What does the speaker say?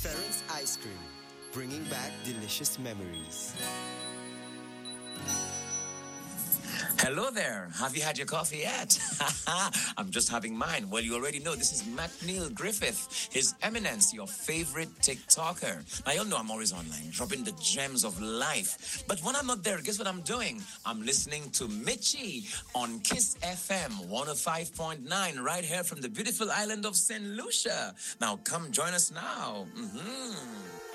Ference Ice Cream, bringing back delicious memories. Hello there. Have you had your coffee yet? I'm just having mine. Well, you already know this is McNeil Griffith, His Eminence, your favorite TikToker. Now, you know I'm always online, dropping the gems of life. But when I'm not there, guess what I'm doing? I'm listening to Mitchie on Kiss FM 105.9, right here from the beautiful island of St. Lucia. Now, come join us now.